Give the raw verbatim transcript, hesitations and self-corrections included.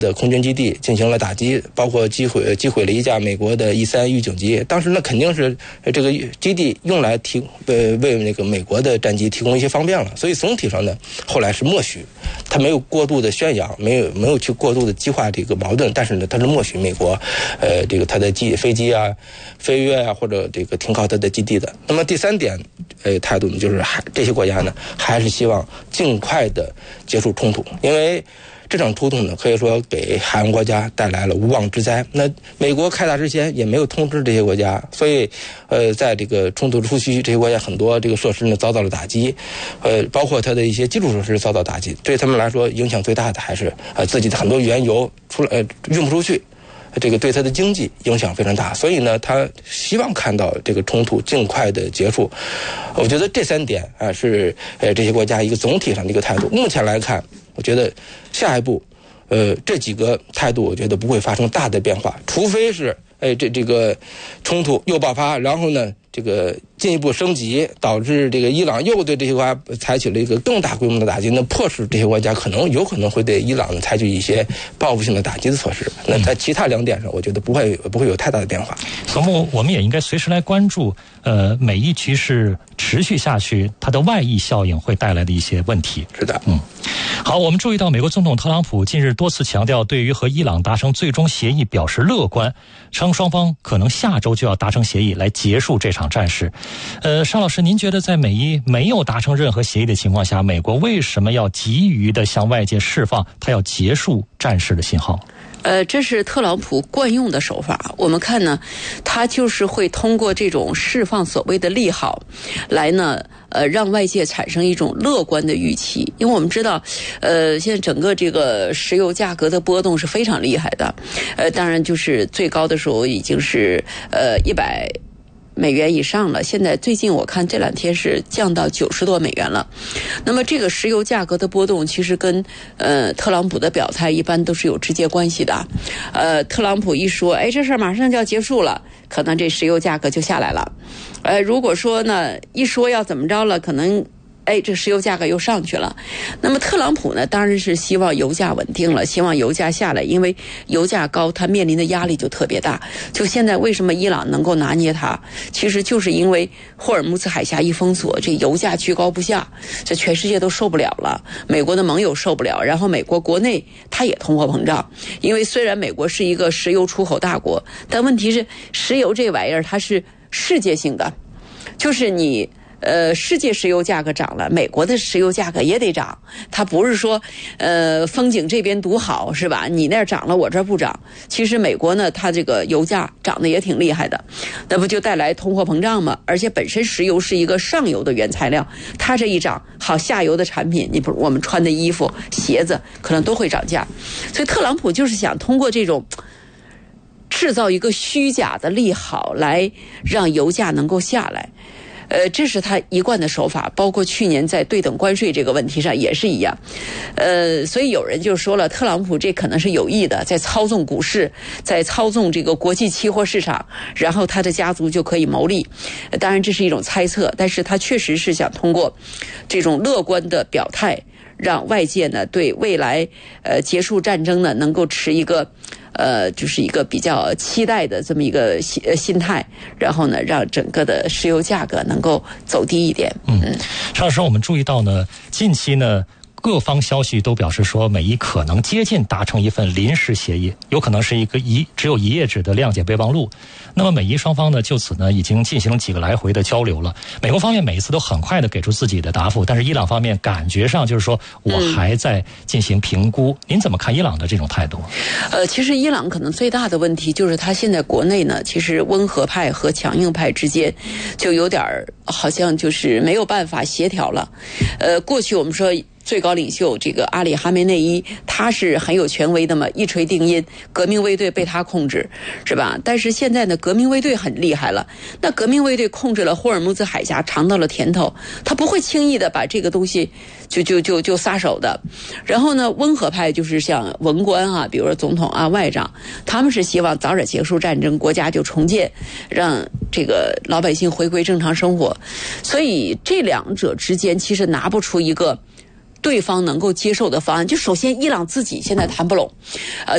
的空军基地进行了打击，包括击毁击毁了一架美国的 E 三预警机。当时呢，肯定是这个基地用来提为为那个美国的战机提供一些方便了。所以总体上呢，后来是默许，他没有过度的宣扬，没有没有去过度的激化这个矛盾，但是呢，他是默许美国，呃，这个他的机飞机啊飞跃啊或者这个停靠他的基地的。那么第三点，呃，态度呢，就是还这些国家呢，还是希望尽快的结束冲突，因为这场冲突呢，可以说给海洋国家带来了无妄之灾。那美国开打之前也没有通知这些国家，所以，呃，在这个冲突初期，这些国家很多这个设施呢遭到了打击，呃，包括它的一些基础设施遭到打击。对他们来说，影响最大的还是呃自己的很多原油出来呃运不出去。这个对他的经济影响非常大，所以呢，他希望看到这个冲突尽快的结束。我觉得这三点啊是呃这些国家一个总体上的一个态度。目前来看，我觉得下一步，呃这几个态度，我觉得不会发生大的变化，除非是哎这这个冲突又爆发，然后呢这个进一步升级，导致这个伊朗又对这些国家采取了一个更大规模的打击，那迫使这些国家可能有可能会对伊朗采取一些报复性的打击的措施。那在其他两点上，我觉得不会不会有太大的变化。 所以我们也应该随时来关注，呃，美伊局势持续下去，它的外溢效应会带来的一些问题。 是的， 嗯。好，我们注意到美国总统特朗普近日多次强调对于和伊朗达成最终协议表示乐观，称双方可能下周就要达成协议来结束这场战事。呃，邵老师，您觉得在美伊没有达成任何协议的情况下，美国为什么要急于的向外界释放他要结束战事的信号？ 呃，这是特朗普惯用的手法。我们看呢，他就是会通过这种释放所谓的利好，来呢，呃，让外界产生一种乐观的预期。因为我们知道，呃，现在整个这个石油价格的波动是非常厉害的，呃，当然就是最高的时候已经是呃一百。美元以上了，现在最近我看这两天是降到九十多美元了。那么这个石油价格的波动其实跟呃特朗普的表态一般都是有直接关系的。呃，特朗普一说，哎，这事儿马上就要结束了，可能这石油价格就下来了。呃，如果说呢一说要怎么着了，可能哎，这石油价格又上去了。那么特朗普呢，当然是希望油价稳定了，希望油价下来，因为油价高，他面临的压力就特别大。就现在为什么伊朗能够拿捏它，其实就是因为霍尔木兹海峡一封锁，这油价居高不下，这全世界都受不了了，美国的盟友受不了，然后美国国内它也通货膨胀。因为虽然美国是一个石油出口大国，但问题是石油这玩意儿它是世界性的，就是你呃，世界石油价格涨了，美国的石油价格也得涨。它不是说，呃，风景这边独好是吧？你那儿涨了，我这儿不涨。其实美国呢，它这个油价涨得也挺厉害的，那不就带来通货膨胀吗？而且本身石油是一个上游的原材料，它这一涨，好下游的产品，你不我们穿的衣服、鞋子可能都会涨价。所以特朗普就是想通过这种制造一个虚假的利好，来让油价能够下来。呃，这是他一贯的手法，包括去年在对等关税这个问题上也是一样。呃，所以有人就说了，特朗普这可能是有意的，在操纵股市，在操纵这个国际期货市场，然后他的家族就可以牟利。当然这是一种猜测，但是他确实是想通过这种乐观的表态，让外界呢对未来呃结束战争呢能够持一个呃就是一个比较期待的这么一个心心态，然后呢让整个的石油价格能够走低一点。 嗯，邵老师，我们注意到呢，近期呢各方消息都表示说，美伊可能接近达成一份临时协议，有可能是一个一只有一页纸的谅解备忘录。那么美伊双方呢，就此呢已经进行了几个来回的交流了。美国方面每一次都很快的给出自己的答复，但是伊朗方面感觉上就是说我还在进行评估。嗯、您怎么看伊朗的这种态度？ 呃，其实伊朗可能最大的问题就是他现在国内呢，其实温和派和强硬派之间就有点好像就是没有办法协调了。呃，过去我们说最高领袖这个阿里哈梅内伊，他是很有权威的嘛，一锤定音，革命卫队被他控制，是吧？但是现在呢，革命卫队很厉害了，那革命卫队控制了霍尔木兹海峡，尝到了甜头，他不会轻易的把这个东西就就就就撒手的。然后呢，温和派就是像文官啊，比如说总统啊、外长，他们是希望早点结束战争，国家就重建，让这个老百姓回归正常生活。所以这两者之间其实拿不出一个对方能够接受的方案。就首先伊朗自己现在谈不拢，呃